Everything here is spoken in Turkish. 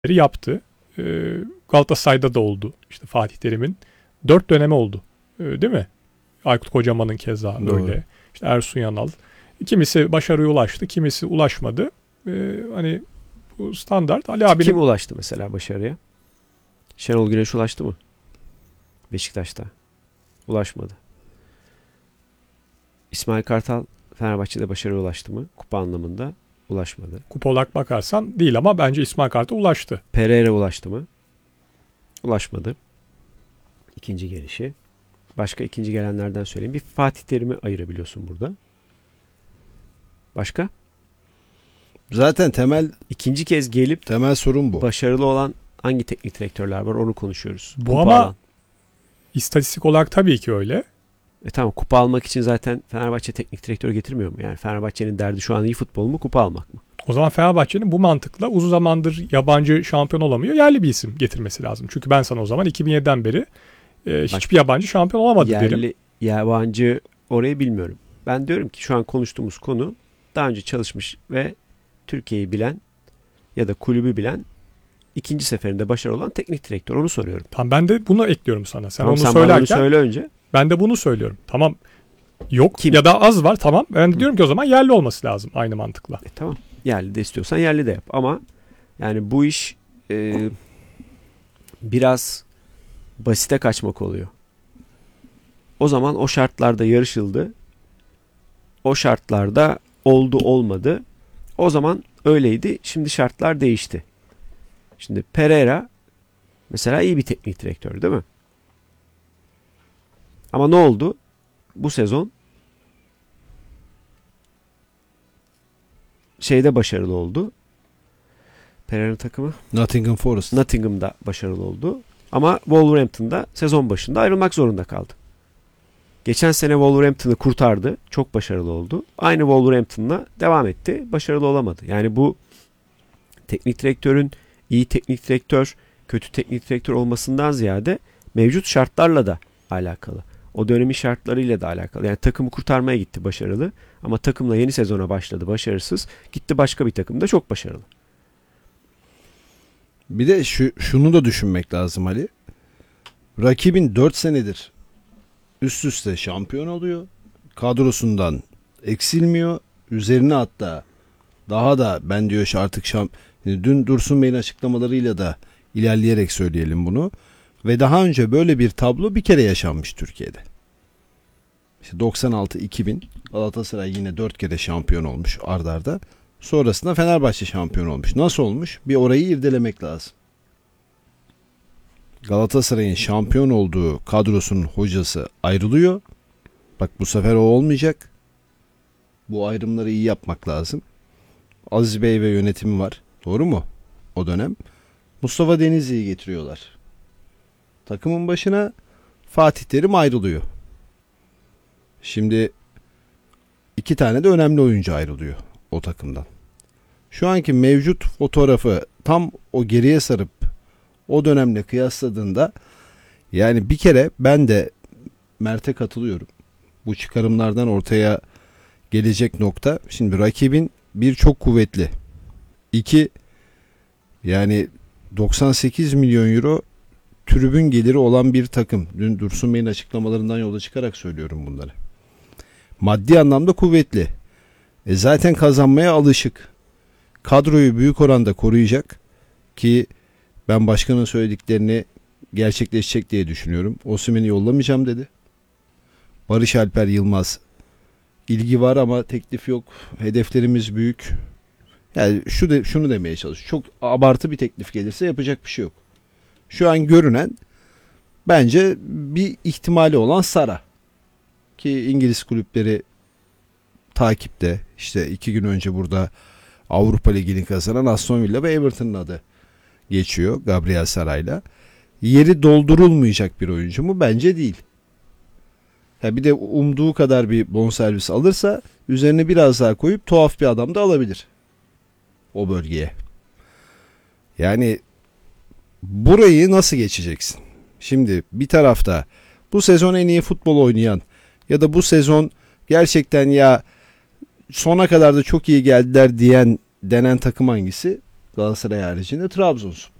yaptı. Galatasaray'da da oldu. İşte Fatih Terim'in 4 dönemi oldu. Değil mi? Aykut Kocaman'ın keza Doğru. öyle. İşte Ersun Yanal. Kimisi başarıya ulaştı, kimisi ulaşmadı. Hani bu standart. Ali abinin... Kim ulaştı mesela başarıya? Şenol Güneş ulaştı mı? Beşiktaş'ta. Ulaşmadı. İsmail Kartal Fenerbahçe'de başarıya ulaştı mı? Kupa anlamında ulaşmadı. Kupa olarak bakarsan değil ama bence İsmail Kartal ulaştı. Pereira ulaştı mı? Ulaşmadı. İkinci gelişi. Başka ikinci gelenlerden söyleyeyim. Bir Fatih Terim'i ayırabiliyorsun burada. Başka? Zaten İkinci kez gelip temel sorun bu. başarılı olan hangi teknik direktörler var onu konuşuyoruz. Bu Kupa ama alan. İstatistik olarak tabii ki öyle. Tamam, kupa almak için zaten Fenerbahçe teknik direktör getirmiyor mu? Yani Fenerbahçe'nin derdi şu an iyi futbol mu, kupa almak mı? O zaman Fenerbahçe'nin bu mantıkla uzun zamandır yabancı şampiyon olamıyor. Yerli bir isim getirmesi lazım. Çünkü ben sana o zaman 2007'den beri hiçbir yabancı şampiyon olamadı derim. Yerli, yabancı orayı bilmiyorum. Ben diyorum ki şu an konuştuğumuz konu daha önce çalışmış ve Türkiye'yi bilen ya da kulübü bilen ikinci seferinde başarılı olan teknik direktör. Onu soruyorum. Tamam, ben de bunu ekliyorum sana. Sen Tamam, onu sen söylerken bana onu söyle önce. ben de bunu söylüyorum. Tamam, yok Kim? ya da az var, tamam. Ben de diyorum ki o zaman yerli olması lazım aynı mantıkla. Tamam. Yerli de istiyorsan yerli de yap. Ama yani bu iş biraz basite kaçmak oluyor. O zaman o şartlarda yarışıldı. O şartlarda oldu olmadı. O zaman öyleydi. Şimdi şartlar değişti. Şimdi Pereira mesela iyi bir teknik direktör değil mi? Ama ne oldu? Bu sezon şeyde başarılı oldu. Pereira'nın takımı Nottingham Forest. Nottingham'da başarılı oldu. Ama Wolverhampton'da sezon başında ayrılmak zorunda kaldı. Geçen sene Wolverhampton'ı kurtardı. Çok başarılı oldu. Aynı Wolverhampton'la devam etti. Başarılı olamadı. Yani bu teknik direktörün iyi teknik direktör, kötü teknik direktör olmasından ziyade mevcut şartlarla da alakalı. O dönemin şartlarıyla da alakalı. Yani takımı kurtarmaya gitti, başarılı. Ama takımla yeni sezona başladı, başarısız. Gitti başka bir takımda, çok başarılı. Bir de şunu da düşünmek lazım Ali. Rakibin 4 senedir üst üste şampiyon oluyor. Kadrosundan eksilmiyor. Üzerine hatta daha da ben diyor artık dün Dursun Bey'in açıklamalarıyla da ilerleyerek söyleyelim bunu. Ve daha önce böyle bir tablo bir kere yaşanmış Türkiye'de. İşte 96-2000 Galatasaray yine 4 kere şampiyon olmuş ard arda. Sonrasında Fenerbahçe şampiyon olmuş. Nasıl olmuş? Bir orayı irdelemek lazım. Galatasaray'ın şampiyon olduğu kadrosunun hocası ayrılıyor. Bak bu sefer o olmayacak. Bu ayrımları iyi yapmak lazım. Aziz Bey ve yönetimi var. Doğru mu? O dönem. Mustafa Denizli'yi getiriyorlar. Takımın başına Fatih Terim ayrılıyor. Şimdi 2 tane de önemli oyuncu ayrılıyor o takımdan. Şu anki mevcut fotoğrafı tam o geriye sarıp o dönemle kıyasladığında yani bir kere ben de Mert'e katılıyorum. Bu çıkarımlardan ortaya gelecek nokta. Şimdi rakibin bir çok kuvvetli. 2 yani 98 milyon euro tribün geliri olan bir takım. Dün Dursun Bey'in açıklamalarından yola çıkarak söylüyorum bunları. Maddi anlamda kuvvetli. Zaten kazanmaya alışık. Kadroyu büyük oranda koruyacak ki ben başkanın söylediklerini gerçekleşecek diye düşünüyorum. Osimhen'i yollamayacağım dedi. Barış Alper Yılmaz ilgi var ama teklif yok. Hedeflerimiz büyük. Yani şunu demeye çalışıyorum. Çok abartı bir teklif gelirse yapacak bir şey yok. Şu an görünen bence bir ihtimali olan Sara. Ki İngiliz kulüpleri takipte. İşte 2 gün önce burada Avrupa Ligi'ni kazanan Aston Villa ve Everton'ın adı geçiyor Gabriel Sara'yla. Yeri doldurulmayacak bir oyuncu mu? Bence değil. Ya bir de umduğu kadar bir bonservis alırsa üzerine biraz daha koyup tuhaf bir adam da alabilir o bölgeye. Yani burayı nasıl geçeceksin? Şimdi bir tarafta bu sezon en iyi futbol oynayan ya da bu sezon gerçekten ya sona kadar da çok iyi geldiler denen takım hangisi? Galatasaray haricinde Trabzonspor.